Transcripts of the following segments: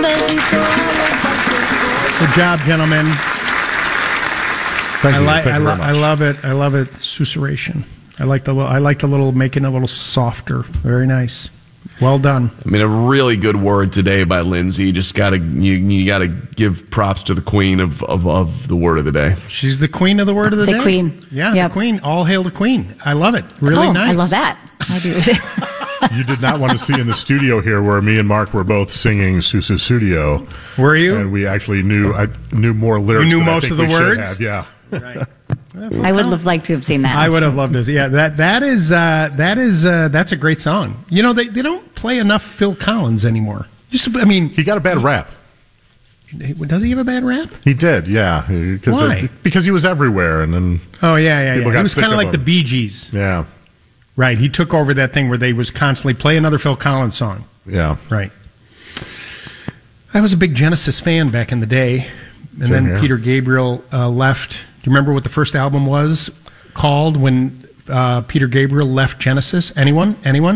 Good job, gentlemen. Thank you very much. I love it. I love it. Susurration. I like the little making it a little softer. Very nice. Well done. I mean, a really good word today by Lindsay. You just gotta give props to the queen of the word of the day. She's the queen of the word of the day. The queen. Yeah, Yep. the queen. All hail the queen. I love it. Really nice. I love that. I do. You did not want to see in the studio here where me and Mark were both singing Susu Studio. Were you? And we actually knew more lyrics. You knew than I most think of the we should words? have, yeah. Right. I would have liked to have seen that. I would have loved to. Yeah, that's a great song. You know, they don't play enough Phil Collins anymore. He got a bad rap. Does he have a bad rap? He did, yeah. Why? Because he was everywhere, and then Oh yeah. People He got was sick kind of of like the him. Bee Gees. yeah, Right. He took over that thing where they was constantly play another Phil Collins song. yeah. Right. I was a big Genesis fan back in the day, and Same then here. Peter Gabriel left. Do you remember what the first album was called when Peter Gabriel left Genesis? Anyone?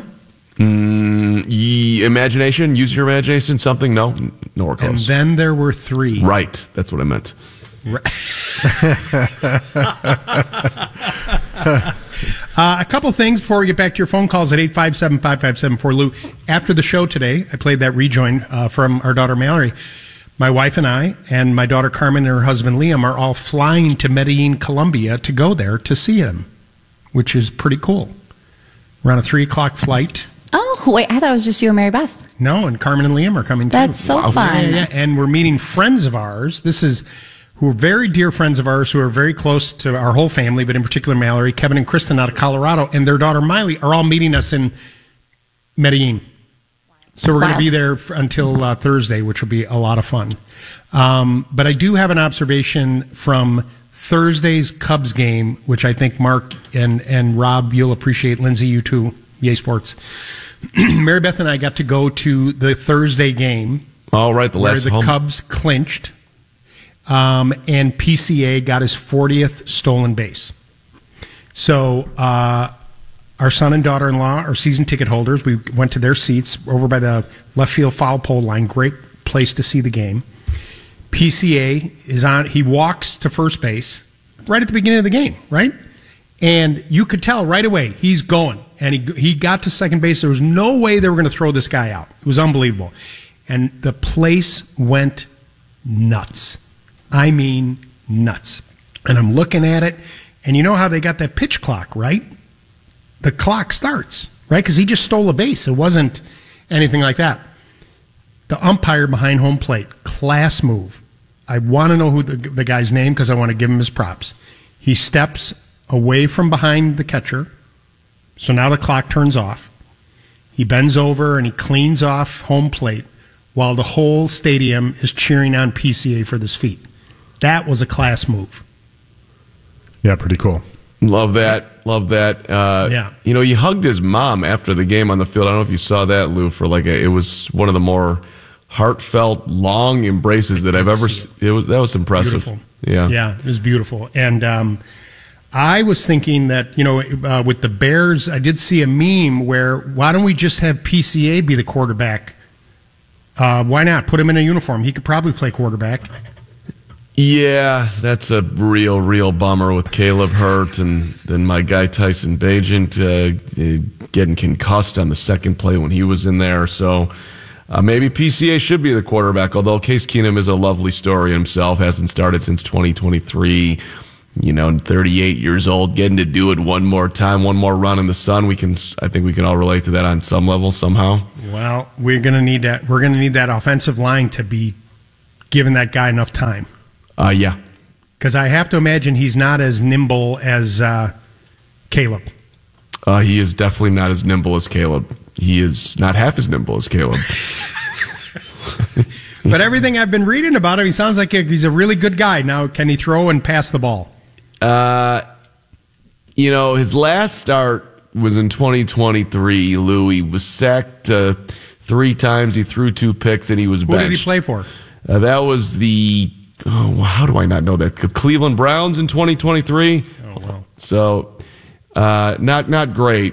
Imagination, use your imagination. Something? No, nowhere And close. then there were three. Right, that's what I meant. A couple things before we get back to your phone calls at 857-5574. Lou, after the show today, I played that rejoin from our daughter Mallory. My wife and I and my daughter Carmen and her husband Liam are all flying to Medellin, Colombia to go there to see him, which is pretty cool. We're on a 3:00 flight. Oh, wait. I thought it was just you and Mary Beth. No, and Carmen and Liam are coming too. That's so fun. Yeah. And we're meeting friends of ours. Who are very dear friends of ours who are very close to our whole family, but in particular Mallory, Kevin and Kristen out of Colorado, and their daughter Miley are all meeting us in Medellin. So we're going to be there until Thursday, which will be a lot of fun. But I do have an observation from Thursday's Cubs game, which I think Mark and Rob, you'll appreciate. Lindsay, you too. Yay Sports. Mary Beth and I got to go to the Thursday game. All right, where the Cubs clinched. And PCA got his 40th stolen base. So our son and daughter-in-law are season ticket holders. We went to their seats over by the left field foul pole line. Great place to see the game. PCA is on. He walks to first base right at the beginning of the game, right? And you could tell right away he's going. And he got to second base. There was no way they were going to throw this guy out. It was unbelievable. And the place went nuts. I mean, nuts. And I'm looking at it, and you know how they got that pitch clock, right? The clock starts, right? Because he just stole a base. It wasn't anything like that. The umpire behind home plate, class move. I want to know who the guy's name because I want to give him his props. He steps away from behind the catcher, so now the clock turns off. He bends over and he cleans off home plate while the whole stadium is cheering on PCA for this feat. That was a class move. Yeah, pretty cool. Love that. Yeah. You know, he hugged his mom after the game on the field. I don't know if you saw that, Lou, for it was one of the more heartfult, long embraces that I've ever seen. That was impressive. Beautiful. Yeah, it was beautiful. And I was thinking that, with the Bears, I did see a meme where why don't we just have PCA be the quarterback? Why not? Put him in a uniform. He could probably play quarterback. Yeah, that's a real bummer with Caleb hurt and then my guy Tyson Bagent getting concussed on the second play when he was in there. So maybe PCA should be the quarterback, although Case Keenum is a lovely story himself. Hasn't started since 2023. 38 years old, getting to do it one more time, one more run in the sun. I think we can all relate to that on some level somehow. Well, we're going to need that. We're going to need that offensive line to be giving that guy enough time. Yeah. Because I have to imagine he's not as nimble as Caleb. He is definitely not as nimble as Caleb. He is not half as nimble as Caleb. But everything I've been reading about him, he sounds like he's a really good guy. Now, can he throw and pass the ball? His last start was in 2023, Lou. He was sacked 3 times. He threw 2 picks, and he was benched. Who did he play for? That was how do I not know that? The Cleveland Browns in 2023. Oh, wow. So, not great.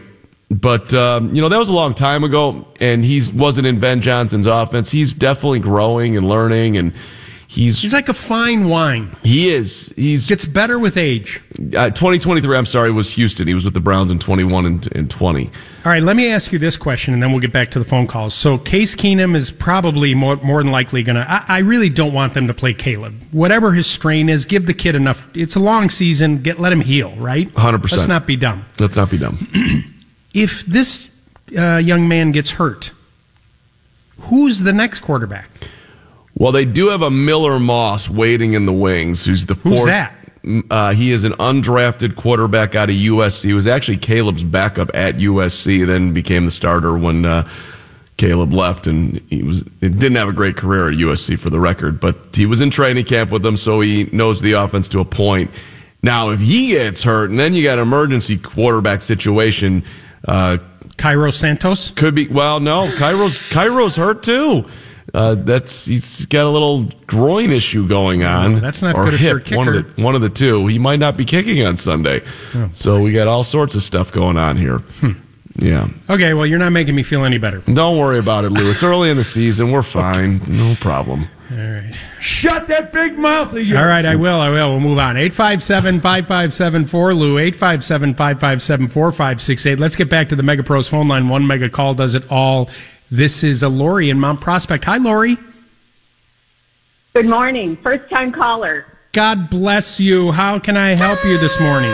But, that was a long time ago, and he wasn't in Ben Johnson's offense. He's definitely growing and learning, and he's like a fine wine. He is. He's gets better with age. 2023, I'm sorry, was Houston. He was with the Browns in 21 and 20. All right, let me ask you this question, and then we'll get back to the phone calls. So Case Keenum is probably more than likely going to... I really don't want them to play Caleb. Whatever his strain is, give the kid enough... It's a long season. Let him heal, right? 100%. Let's not be dumb. Let's not be dumb. If this young man gets hurt, who's the next quarterback? Well, they do have a Miller Moss waiting in the wings. Who's the fourth? Who's that? He is an undrafted quarterback out of USC. He was actually Caleb's backup at USC, then became the starter when Caleb left, and it didn't have a great career at USC for the record, but he was in training camp with them, so he knows the offense to a point. Now, if he gets hurt, and then you got an emergency quarterback situation. Cairo Santos? Could be. Well, no, Cairo's hurt too. He's got a little groin issue going on. Oh, that's not or good if hip, you're a kicker. one of the two. He might not be kicking on Sunday. Oh, so we got all sorts of stuff going on here. Yeah. Okay, well, you're not making me feel any better. Don't worry about it, Lou. It's early in the season. We're fine. No problem. All right. Shut that big mouth of yours. All right, I will. We'll move on. 857-5574, Lou. 857-557-4568. Let's get back to the Mega Pros phone line. One mega call does it all. This is Lori in Mount Prospect. Hi, Lori. Good morning. First-time caller. God bless you. How can I help you this morning?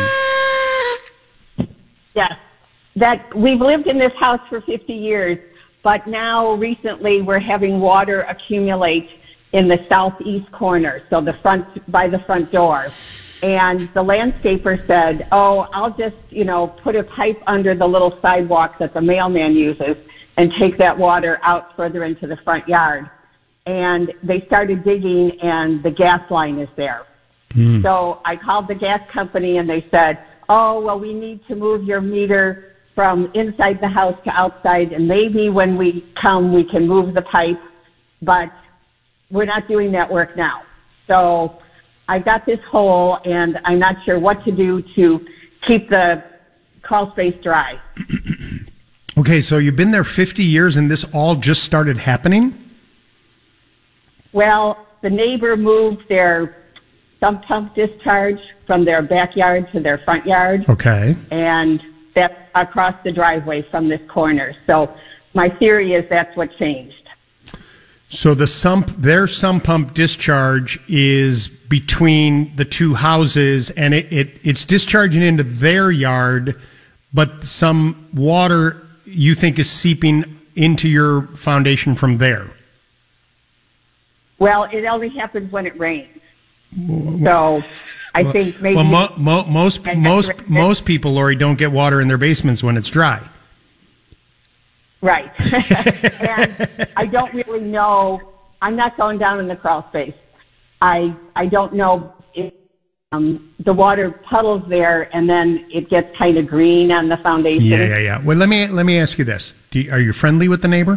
Yes. That we've lived in this house for 50 years, but now recently we're having water accumulate in the southeast corner, so by the front door. And the landscaper said, I'll just, put a pipe under the little sidewalk that the mailman uses and take that water out further into the front yard. And they started digging, and the gas line is there. So I called the gas company, and they said, we need to move your meter from inside the house to outside, and maybe when we come, we can move the pipe, but we're not doing that work now. So I got this hole, and I'm not sure what to do to keep the crawl space dry. Okay, so you've been there 50 years, and this all just started happening? Well, the neighbor moved their sump pump discharge from their backyard to their front yard. Okay. And that's across the driveway from this corner. So my theory is that's what changed. So their sump pump discharge is between the two houses, and it's discharging into their yard, but some water you think is seeping into your foundation from there. Well, it only happens when it rains. So I think maybe... Well, most people, Lori, don't get water in their basements when it's dry. Right. And I don't really know. I'm not going down in the crawl space. I don't know if the water puddles there and then it gets kind of green on the foundation. Yeah. Well, let me ask you this. Are you friendly with the neighbor?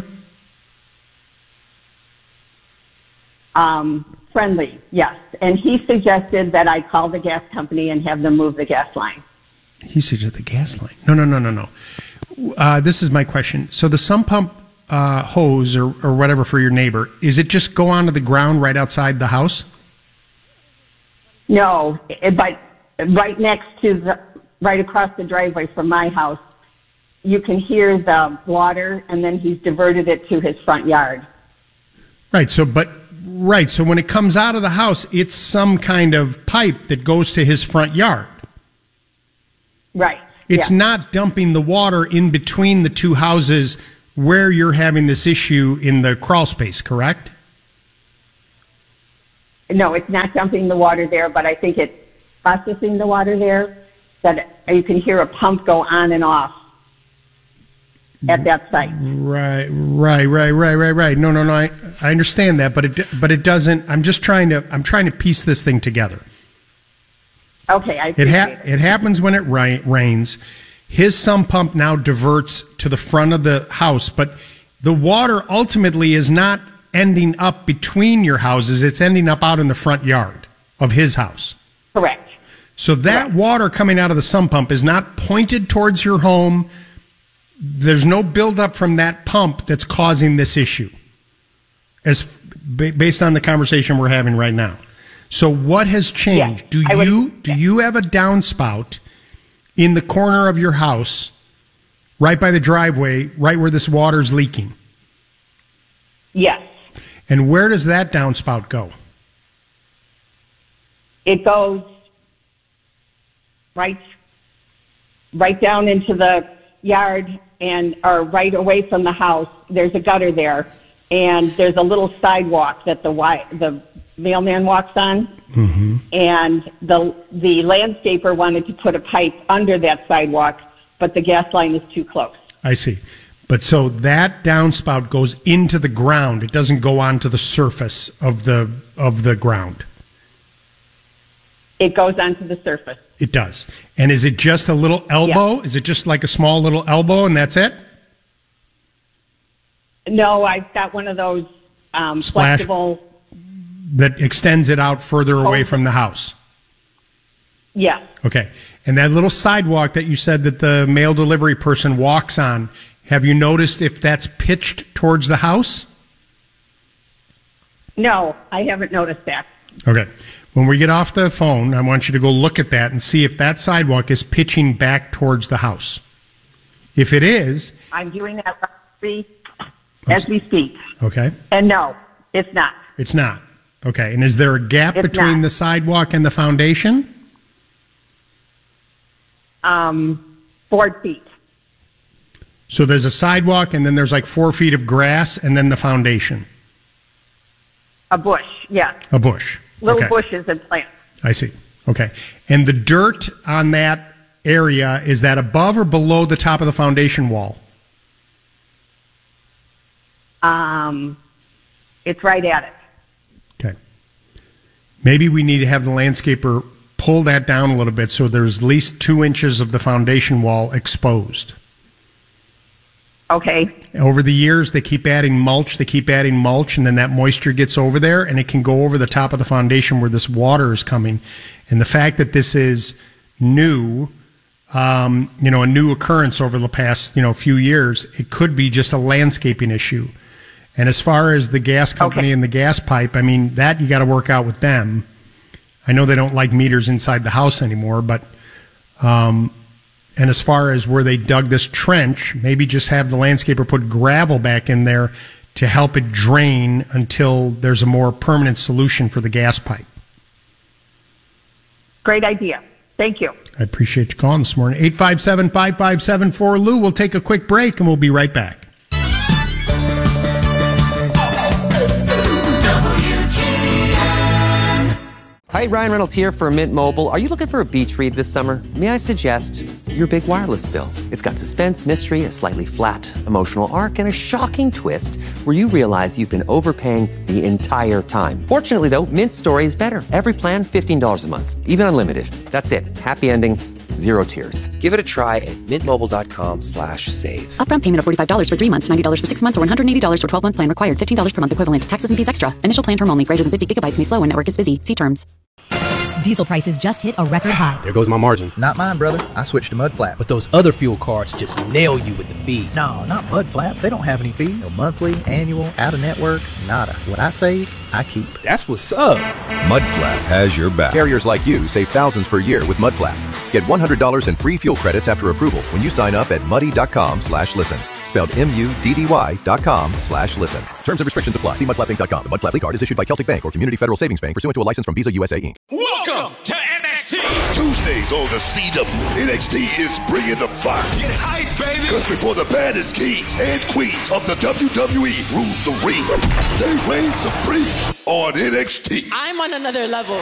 Friendly, yes. And he suggested that I call the gas company and have them move the gas line. He suggested the gas line. No. This is my question. So the sump pump hose or whatever for your neighbor, is it just go onto the ground right outside the house? No, but right across the driveway from my house, you can hear the water, and then he's diverted it to his front yard. Right. So when it comes out of the house, it's some kind of pipe that goes to his front yard. Right. It's not dumping the water in between the two houses where you're having this issue in the crawl space, correct? No, it's not dumping the water there, but I think it's processing the water there, that you can hear a pump go on and off at that site. Right. No, I understand that, but it doesn't. I'm trying to piece this thing together. Okay, I appreciate it. It happens when it rains. His sump pump now diverts to the front of the house, but the water ultimately is not ending up between your houses. It's ending up out in the front yard of his house. Correct. So that water coming out of the sump pump is not pointed towards your home. there's no buildup from that pump that's causing this issue, as based on the conversation we're having right now. So what has changed? Yes, Do you have a downspout in the corner of your house, right by the driveway, right where this water's leaking? Yes. And where does that downspout go? It goes right down into the yard or right away from the house. There's a gutter there, and there's a little sidewalk that the mailman walks on. Mm-hmm. And the landscaper wanted to put a pipe under that sidewalk, but the gas line is too close. I see. But so that downspout goes into the ground. It doesn't go onto the surface of the ground. It goes onto the surface. It does. And is it just a little elbow? Yeah. Is it just like a small little elbow and that's it? No, I've got one of those Splash flexible that extends it out further away from the house. Yeah. Okay. And that little sidewalk that you said that the mail delivery person walks on, have you noticed if that's pitched towards the house? No, I haven't noticed that. Okay. When we get off the phone, I want you to go look at that and see if that sidewalk is pitching back towards the house. If it is... I'm doing that as we speak. Okay. And no, it's not. It's not. Okay. And is there a gap between the sidewalk and the foundation? 4 feet. So there's a sidewalk, and then there's like 4 feet of grass, and then the foundation. A bush, yes. A bush. Little Okay. bushes and plants. I see. Okay. And the dirt on that area, is that above or below the top of the foundation wall? It's right at it. Okay. Maybe we need to have the landscaper pull that down a little bit so there's at least 2 inches of the foundation wall exposed. Okay. Over the years, they keep adding mulch, and then that moisture gets over there, and it can go over the top of the foundation where this water is coming. And the fact that this is new, a new occurrence over the past, few years, it could be just a landscaping issue. And as far as the gas company and the gas pipe, I mean, that you got to work out with them. I know they don't like meters inside the house anymore, but... And as far as where they dug this trench, maybe just have the landscaper put gravel back in there to help it drain until there's a more permanent solution for the gas pipe. Great idea. Thank you. I appreciate you calling this morning. 857-5574-LOU. We'll take a quick break and we'll be right back. Hi, Ryan Reynolds here for Mint Mobile. Are you looking for a beach read this summer? May I suggest your big wireless bill? It's got suspense, mystery, a slightly flat emotional arc, and a shocking twist where you realize you've been overpaying the entire time. Fortunately, though, Mint's story is better. Every plan, $15 a month, even unlimited. That's it. Happy ending. Zero tears. Give it a try at mintmobile.com/save. Upfront payment of $45 for 3 months, $90 for 6 months, or $180 for 12-month plan required. $15 per month equivalent. Taxes and fees extra. Initial plan term only. Greater than 50 gigabytes may slow when network is busy. See terms. Diesel prices just hit a record high. There goes my margin. Not mine, brother. I switched to Mudflap. But those other fuel cards just nail you with the fees. No, not Mudflap. They don't have any fees. No monthly, annual, out-of-network, nada. What I save, I keep. That's what's up. Mudflap has your back. Carriers like you save thousands per year with Mudflap. Get $100 in free fuel credits after approval when you sign up at muddy.com/listen. Spelled MUDDY.com/listen. Terms and restrictions apply. See mudflappinc.com. The Mudflap card is issued by Celtic Bank or Community Federal Savings Bank pursuant to a license from Visa USA Inc. Welcome to NXT. Tuesdays on the CW, NXT is bringing the fire. Get hype, baby. Because before the baddest kings and queens of the WWE rules the ring, they reign supreme on NXT. I'm on another level.